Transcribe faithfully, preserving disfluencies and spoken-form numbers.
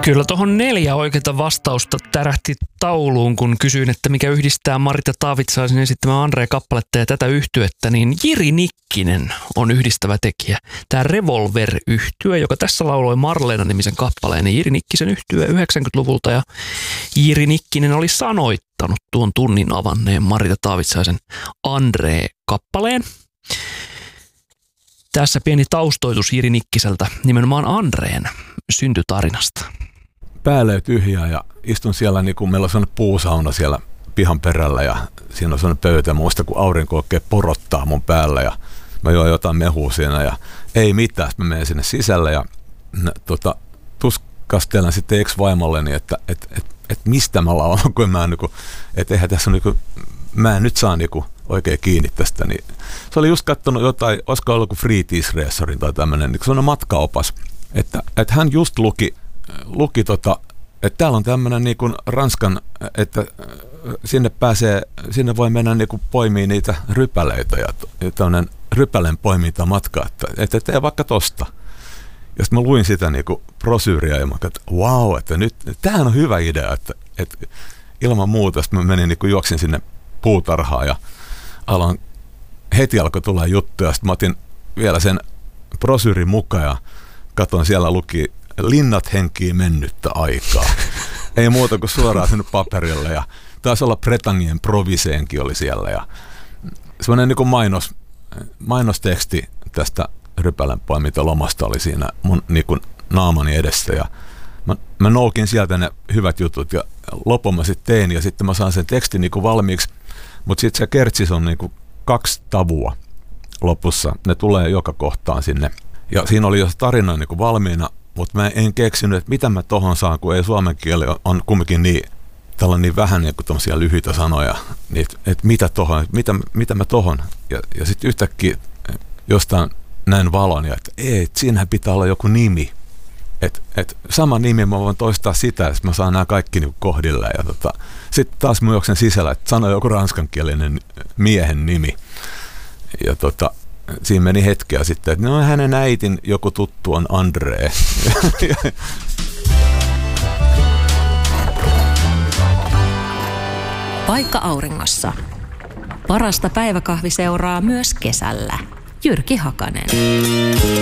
Kyllä tuohon neljä oikeaa vastausta tärähti tauluun, kun kysyin, että mikä yhdistää Marita Taavitsaisen esittämään Andre-kappaletta ja tätä yhtyettä, niin Jiri Nikkinen on yhdistävä tekijä. Tämä Revolver-yhtye, joka tässä lauloi Marleena-nimisen kappaleen, niin Jiri Nikkisen yhtye yhdeksänkymmentäluvulta, ja Jiri Nikkinen oli sanoittanut tuon tunnin avanneen Marita Taavitsaisen Andre-kappaleen. Tässä pieni taustoitus Jiri Nikkiseltä nimenomaan Andreen syntytarinasta. Päälle tyhjää ja istun siellä, niin kuin meillä on sellainen puusauna siellä pihan perällä ja siinä on sellainen pöytä. Muista, kun aurinko oikein porottaa mun päällä ja mä join jotain mehua siinä ja ei mitään. Sitten mä menen sinne sisälle ja tota, tuskastelen sitten ex-vaimolleni, että et, et, et mistä mä laulan, kun mä en, niin että eihän tässä on, niin mä en nyt saa niin kuin oikein kiinni tästä. Niin se oli just katsonut jotain, olisiko ollut kuin Fritidsresorin tai tämmöinen, niin sellainen matkaopas, että, että hän just luki, luki tota, että täällä on tämmöinen niin kuin Ranskan, että sinne pääsee, sinne voi mennä niin kuin poimii niitä rypäleitä ja, ja tämmöinen rypälen poiminta matka, että, että tee vaikka tosta. Ja sitten mä luin sitä niin kuin brosyyriä ja mä katsoin, että vau, että nyt, tämähän on hyvä idea, että, että ilman muuta. Sitten mä menin niin kuin juoksin sinne puutarhaan ja aloin, heti alkoi tulla juttuja. Sitten mä otin vielä sen brosyyrin mukaan ja katsoin, siellä luki Linnat henkii mennyttä aikaa. Ei muuta kuin suoraan sinne paperille. Ja taisi olla Bretagnen Proviseenkin oli siellä. Ja semmoinen niin kuin mainos, mainosteksti tästä rypälän poimintalomasta oli siinä mun niin kuin naamani edessä. Ja mä, mä noukin sieltä ne hyvät jutut ja lopun mä sitten tein. Ja sitten mä saan sen tekstin niin kuin valmiiksi. Mutta sitten se kertsis on niin kuin kaksi tavua lopussa. Ne tulee joka kohtaan sinne. Ja siinä oli jo tarina niin kuin valmiina, mutta mä en keksinyt, että mitä mä tohon saan, kun ei suomen kieli on kumminkin niin, tällä niin vähän niin kuin tommosia lyhyitä sanoja, niin että et mitä tohon, mitä, mitä mä tohon. Ja, ja sitten yhtäkkiä jostain näin valon, ja että ei, et siinähän pitää olla joku nimi. Että et sama nimi, mä voin toistaa sitä, että mä saan nämä kaikki niin kohdilleen. Ja tota, sitten taas mä juoksen sisällä, että sano joku ranskankielinen miehen nimi. Ja tota, siinä meni hetkeä sitten, että no hänen äitin joku tuttu on Andre. Paikka auringossa. Parasta päiväkahviseuraa myös kesällä. Jyrki Hakanen.